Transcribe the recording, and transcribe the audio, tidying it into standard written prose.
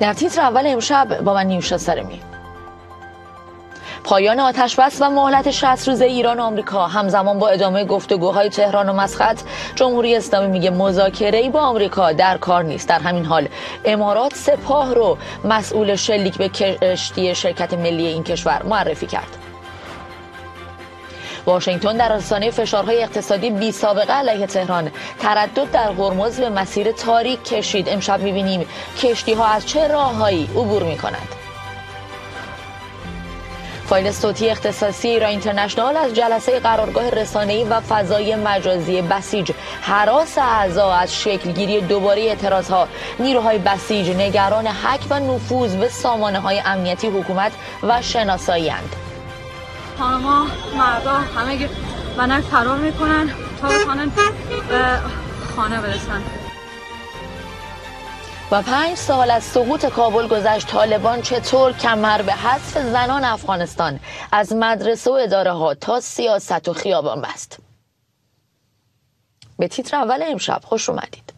در تیتر اول امشب با من نیوشا سرمی. پایان آتش‌بس و مهلت 60 روزه ایران و آمریکا همزمان با ادامه گفتگوهای تهران و مسقط، جمهوری اسلامی میگه مذاکره‌ای با آمریکا در کار نیست. در همین حال امارات سپاه رو مسئول شلیک به کشتی شرکت ملی این کشور معرفی کرد. واشنگتن در آستانه فشارهای اقتصادی بی سابقه علیه تهران تردد در هرمز به مسیر تاریک کشید. امشب می‌بینیم کشتی‌ها از چه راههایی عبور می‌کنند. فایل صوتی اختصاصی ایران اینترنشنال از جلسه قرارگاه رسانه‌ای و فضای مجازی بسیج هراس اعضا از شکلگیری دوباره اعتراضها. نیروهای بسیج نگران حک و نفوذ به سامانه‌های امنیتی حکومت و شناسایی‌اند. خانم‌ها، مردا همه ونک فرار میکنن تا بتونن به خانه برسن. و 5 سال از سقوط کابل گذشت، طالبان چطور کمر به حذف زنان افغانستان از مدرسه و اداره ها تا سیاست و خیابان بست؟ به تیتر اول امشب خوش اومدید.